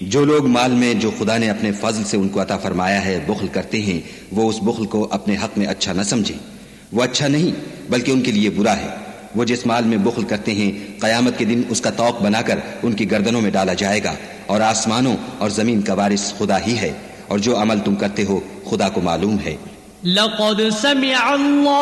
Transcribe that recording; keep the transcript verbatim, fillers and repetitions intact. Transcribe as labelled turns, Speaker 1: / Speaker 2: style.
Speaker 1: जो लोग माल में जो खुदा ने अपने फजल से उनको अता फरमाया है बुख्ल करते हैं, वो उस बुख्ल को अपने हक में अच्छा न समझे। वो अच्छा नहीं बल्कि उनके लिए बुरा है। वो जिस माल में बुख्ल करते हैं, कयामत के दिन उसका तौक बनाकर उनकी गर्दनों में डाला जाएगा। और आसमानों और जमीन का वारिस खुदा ही है, और जो अमल तुम करते हो खुदा को मालूम है।
Speaker 2: लक़द समिअ अल्लाह